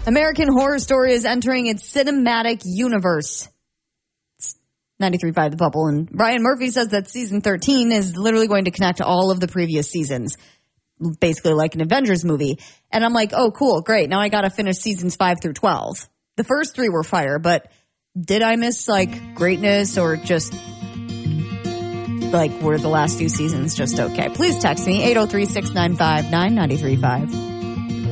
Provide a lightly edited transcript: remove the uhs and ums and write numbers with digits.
American Horror Story is entering its cinematic universe. 93.5 The Bubble. And Ryan Murphy says that season 13 is literally going to connect all of the previous seasons. Basically like an Avengers movie. And I'm like, oh, cool, great. Now I got to finish seasons 5 through 12. The first 3 were fire, but did I miss like greatness or just like were the last 2 seasons just okay? Please text me 803-695-9935.